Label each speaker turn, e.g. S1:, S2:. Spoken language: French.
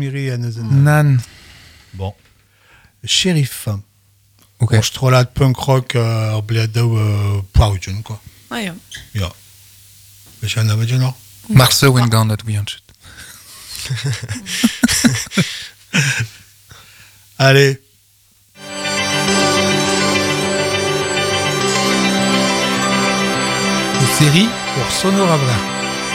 S1: miri en eus
S2: Nan.
S1: Bon. Sheriff.
S2: Ok.
S1: Bon, je trouve là de punk rock bleadou poaudjon, quoi.
S3: Ah, ja.
S1: Ja. Mais j'ai un homme de non.
S2: Marse oen gandet ouianchut.
S1: Allez.
S2: Série
S1: Pour Sonora Bra.